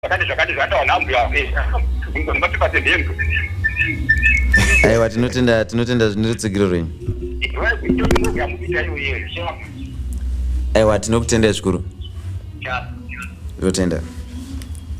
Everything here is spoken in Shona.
Zvakati zvatawanambwa ngatipatie mhengo. Aiwa, tinotenda zvinotsigiro renyu. Aiwa, tinokutendai zvikuru. Totenda.